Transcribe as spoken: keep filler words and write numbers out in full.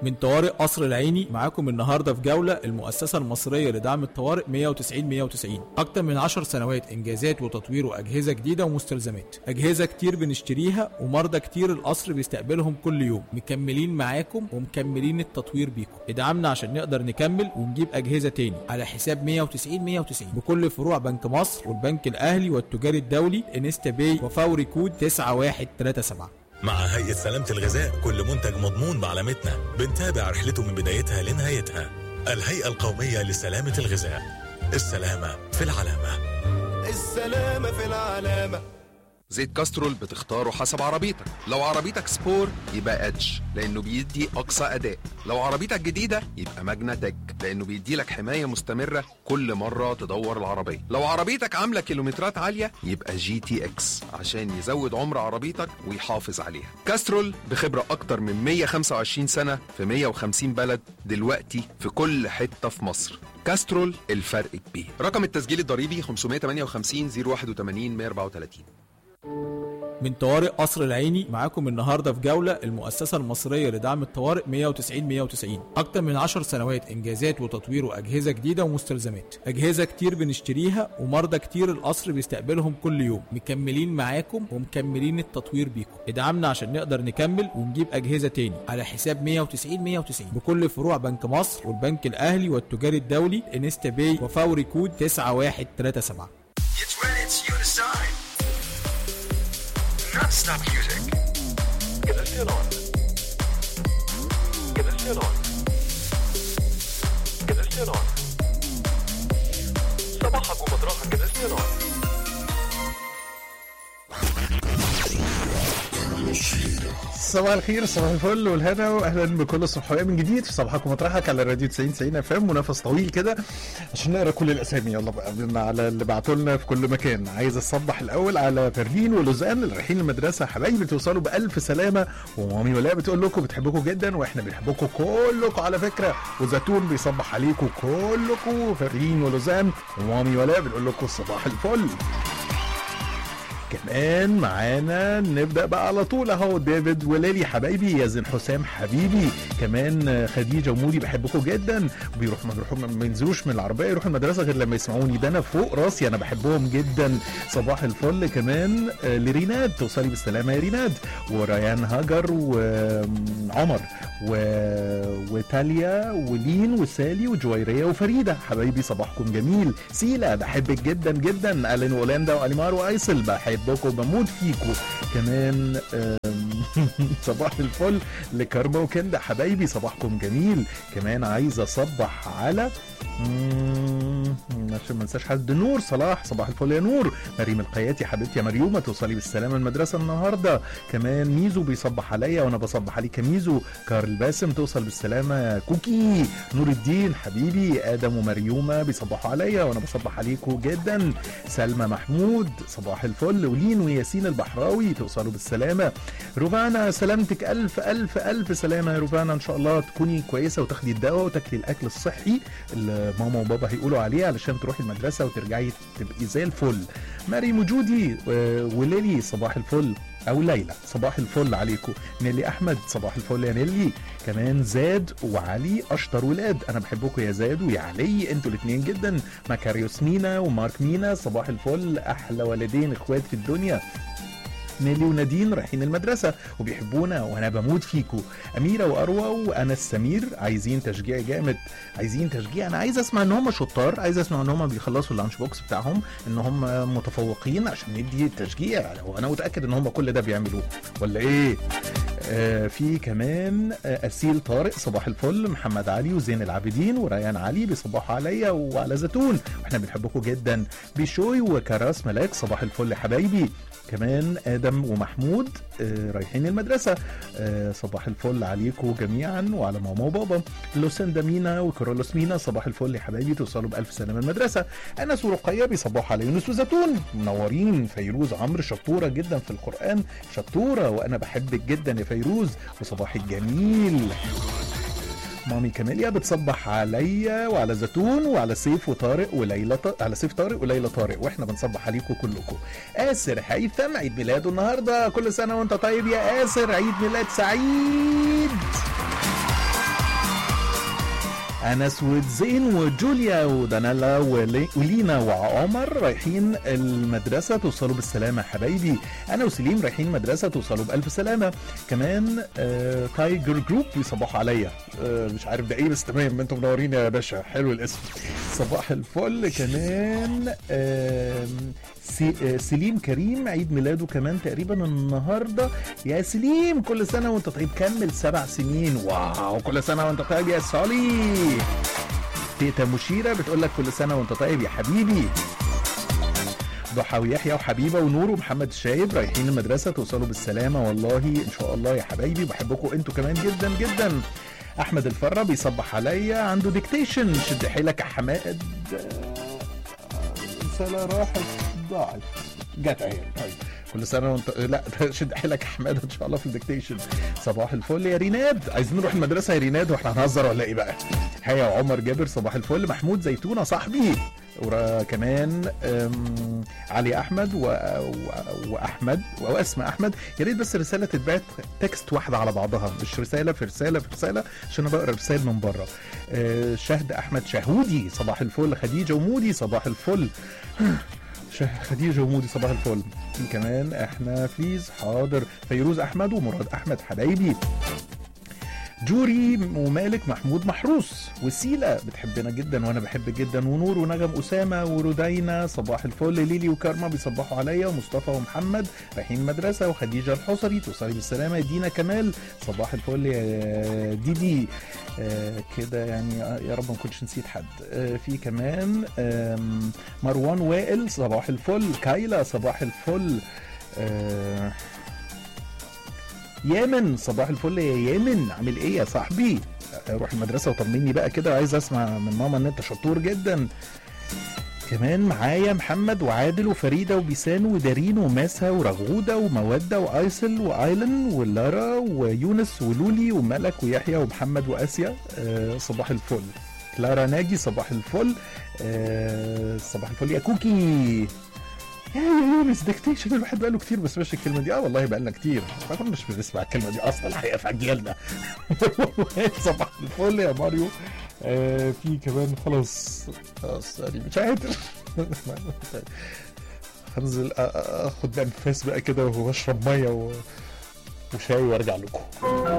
من طوارئ قصر العيني معاكم النهارده في جوله المؤسسه المصريه لدعم الطوارئ مية وتسعين مية وتسعين. اكتر من عشر سنوات انجازات وتطوير واجهزه جديده ومستلزمات، اجهزه كتير بنشتريها ومرضى كتير القصر بيستقبلهم كل يوم. مكملين معاكم ومكملين التطوير بيكم. ادعمنا عشان نقدر نكمل ونجيب اجهزه تاني على حساب مية وتسعين مية وتسعين بكل فروع بنك مصر والبنك الاهلي والتجاري الدولي انستا باي وفوري كود تسعة واحد تلاتة سبعة. مع هيئة سلامة الغذاء كل منتج مضمون بعلامتنا، بنتابع رحلته من بدايتها لنهايتها. الهيئة القومية لسلامة الغذاء، السلامة في العلامة. السلامة في العلامة. زيت كاسترول بتختاره حسب عربيتك. لو عربيتك سبور يبقى ادج لانه بيدي اقصى اداء، لو عربيتك جديده يبقى ماجنا تك لانه بيدي لك حمايه مستمره كل مره تدور العربيه، لو عربيتك عامله كيلومترات عاليه يبقى جي تي اكس عشان يزود عمر عربيتك ويحافظ عليها. كاسترول بخبره اكتر من مية وخمسة وعشرين سنه في مية وخمسين بلد دلوقتي في كل حته في مصر. كاسترول الفرق كبير. رقم التسجيل الضريبي خمسمية وتمانية وخمسين صفر واحد وتمانين مية واربعة وتلاتين. من طوارئ قصر العيني معاكم النهارده في جوله المؤسسه المصريه لدعم الطوارئ مية وتسعين مية وتسعين. اكتر من عشر سنوات انجازات وتطوير واجهزه جديده ومستلزمات، اجهزه كتير بنشتريها ومرضى كتير القصر بيستقبلهم كل يوم. مكملين معاكم ومكملين التطوير بيكم. ادعمنا عشان نقدر نكمل ونجيب اجهزه تاني على حساب مية وتسعين مية وتسعين بكل فروع بنك مصر والبنك الاهلي والتجاري الدولي انستا باي وفوري كود تسعة واحد تلاتة سبعة. Non-stop music. Get this shit on. Get this shit on. Get this shit on. صباحك ومطرحك. Get this shit on. صباح الخير، صباح الفل والهنا، واهلا بكل الصحويه من جديد في صباحك ومطرحك على راديو تسعين تسعين اف ام. منافس طويل كده عشان نقرا كل الاسامي. يلا بقى على اللي بعتوا لنا في كل مكان. عايز اصبح الاول على برلين ولوزان اللي رايحين المدرسه. حبايبي توصلوا بالف سلامه، ومامي ولاء بتقول لكم بتحبكم جدا واحنا بنحبكم كلكم على فكره، وزيتون بيصبح عليكم كلكم. برلين ولوزان ومامي ولاء بنقول لكم صباح الفل. كمان معانا نبدأ بقى على طول اهو ديفيد وليلي حبايبي، يزن حسام حبيبي، كمان خديجة ومودي بحبكم جدا، وبيروحوا ما بيروحوا ما ينزلوش من العربية يروحوا المدرسة غير لما يسمعوني، ده انا فوق راسي انا بحبهم جدا. صباح الفل كمان لريناد، توصلي بالسلامة يا ريناد، وريان هاجر وعمر و... وتاليا ولين وسالي وجويرية وفريدة حبايبي صباحكم جميل. سيلا بحبك جدا جدا، ألين وولاندا وأليمار وأيسل بحبكم وبموت فيكم. كمان صباح الفل لكارما وكندا حبايبي صباحكم جميل. كمان عايز اصبح على عشان ما انساش حد، نور صلاح صباح الفل يا نور. مريم القياتي حبيبتي يا مريومه توصلي بالسلامه المدرسه النهارده. كمان ميزو بيصبح عليا وانا بصبح عليك ميزو. كارل باسم توصل بالسلامه. كوكي نور الدين حبيبي. ادم ومريومه بيصبحوا عليا وانا بصبح عليكم جدا. سلمى محمود صباح الفل. ولين وياسين البحراوي توصلوا بالسلامه. روفانا سلامتك الف الف الف سلامه يا روفانا، ان شاء الله تكوني كويسه وتاخدي الدواء وتاكلي الاكل الصحي اللي ماما وبابا هيقولوا عليه علشان تروحي المدرسه وترجعي تبقي زي الفل. مريم وجودي وليلي صباح الفل، او ليلى صباح الفل عليكم. نيلي احمد صباح الفل يا نيلي. كمان زاد وعلي اشطر ولاد، انا بحبكم يا زاد ويا علي انتوا الاثنين جدا. ماكاريوس مينا ومارك مينا صباح الفل، احلى ولدين اخوات في الدنيا. نيلي ونادين رايحين المدرسة وبيحبونا وانا بموت فيكو. اميرة واروى وانا السمير عايزين تشجيع جامد، عايزين تشجيع. انا عايز اسمع ان هم شطار، عايز اسمع ان هم بيخلصوا اللانش بوكس بتاعهم، ان هم متفوقين عشان ندي تشجيع، وانا متأكد ان هم كل ده بيعملوه ولا ايه. آه في كمان آه اسيل طارق صباح الفل. محمد علي وزين العابدين وريان علي بيصبحوا عليا وعلى زيتون واحنا بنحبكم جدا. بيشوي وكراس ملاك صباح الفل يا حبايبي. كمان آدم ومحمود آه رايحين المدرسة آه صباح الفل عليكم جميعا وعلى ماما وبابا. لوسندا مينا وكارولوس مينا صباح الفل يا حبايبي، توصلوا بألف سلامة المدرسة. أنس ورقية بيصبحوا على يونس وزيتون منورين. فيروز عمرو شطورة جدا في القرآن، شطورة وأنا بحبك جدا يا فيروز وصباح الجميل. مامي كاميليا بتصبح عليا وعلى زيتون وعلى سيف وطارق وليلى ط... على سيف طارق وليلى طارق واحنا بنصبح عليكم كلكم. آسر هيثم عيد ميلاده النهارده، كل سنه وانت طيب يا آسر، عيد ميلاد سعيد. انس وزين وجوليا ودانيلا ولي- ولينا وعمر رايحين المدرسه، توصلوا بالسلامه حبايبي. انا وسليم رايحين المدرسه، توصلوا بالف سلامه. كمان آه تايجر جروب بيصبحوا عليا، آه مش عارف ده ايه بس تمام، انتم منورين يا باشا، حلو الاسم. صباح الفل. كمان آه سي آه سليم كريم عيد ميلاده كمان تقريبا النهارده. يا سليم كل سنه وانت طيب، كمل سبع سنين. واو كل سنه وانت طيب يا صالي. تيتا مشيره بتقول لك كل سنه وانت طيب يا حبيبي. ضحى ويحيى وحبيبه ونور ومحمد الشايب رايحين المدرسه، توصلوا بالسلامه والله ان شاء الله يا حبايبي، بحبكم انتوا كمان جدا جدا. احمد الفره بيصبح عليا، عنده ديكتيشن، شد حيلك يا حماد. رساله راحت ضاعت جت اهي. طيب كل سنه وانت لا شد حيلك يا حماد ان شاء الله في الديكتيشن. صباح الفل يا ريناد، عايزين نروح المدرسه يا ريناد واحنا هنهزر ولا ايه بقى؟ هيا وعمر جابر صباح الفل. محمود زيتونه صاحبي، وكمان علي احمد و... و... واحمد واسماء احمد. يا ريت بس الرساله تتبعت تكست واحده على بعضها، مش رساله في رساله في رساله، عشان انا بقرا رسائل من بره. أه شهد احمد شهودي صباح الفل. خديجه ومودي صباح الفل. خديجه ومودي صباح الفل. كمان احنا بليز حاضر. فيروز احمد ومراد احمد حبايبي. جوري ومالك محمود محروس، وسيلة بتحبنا جدا وانا بحب جدا، ونور ونجم اسامه ورودينا صباح الفل. ليلي وكارما بيصبحوا عليا، ومصطفى ومحمد رايحين المدرسه، وخديجه الحصري توصلي بالسلامه. دينا كمال صباح الفل يا ديدي. آه كده يعني يا رب ما كنتش نسيت حد. آه في كمان آه مروان وائل صباح الفل. كايلا صباح الفل. آه يامن صباح الفل يا يامن، عامل ايه يا صاحبي؟ روح المدرسه وطمني بقى كده، عايز اسمع من ماما ان انت شطور جدا. كمان معايا محمد وعادل وفريده وبيسان ودارين وماسا ورغوده وموده وايسل وايلن ولارا ويونس ولولي وملك ويحيى ومحمد واسيا. أه صباح الفل. كلارا ناجي صباح الفل. أه صباح الفل يا كوكي. يا يا يونس ديكتيشن الواحد بقاله كتير ما سمعش الكلمه دي. اه والله بقالنا كتير ما كناش بنسمع الكلمه دي اصلا الحقيقه في اجيالنا. صباح الفل يا ماريو. آه في كمان خلاص خلاص يعني مش قادر. هنزل اخد انفاس بقى كده واشرب ميه وشاي وارجع لكم.